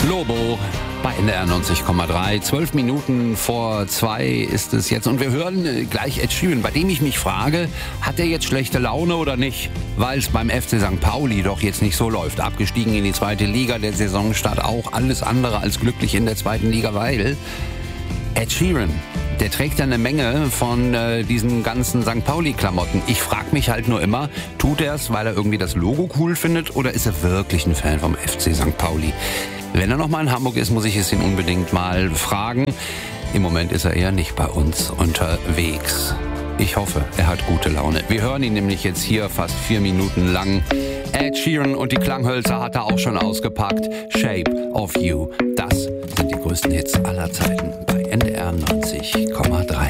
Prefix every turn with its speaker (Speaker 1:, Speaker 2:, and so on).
Speaker 1: Lobo bei NDR 90,3. 12 Minuten vor 2 ist es jetzt. Und wir hören gleich Ed Sheeran, bei dem ich mich frage, hat er jetzt schlechte Laune oder nicht? Weil es beim FC St. Pauli doch jetzt nicht so läuft. Abgestiegen in die zweite Liga, der Saisonstart auch alles andere als glücklich in der zweiten Liga, weil Ed Sheeran, der trägt ja eine Menge von diesen ganzen St. Pauli-Klamotten. Ich frage mich halt nur immer, tut er es, weil er irgendwie das Logo cool findet, oder ist er wirklich ein Fan vom FC St. Pauli? Wenn er noch mal in Hamburg ist, muss ich es ihn unbedingt mal fragen. Im Moment ist er eher nicht bei uns unterwegs. Ich hoffe, er hat gute Laune. Wir hören ihn nämlich jetzt hier fast 4 Minuten lang. Ed Sheeran und die Klanghölzer hat er auch schon ausgepackt. Shape of You, das sind die größten Hits aller Zeiten bei NDR 90,3.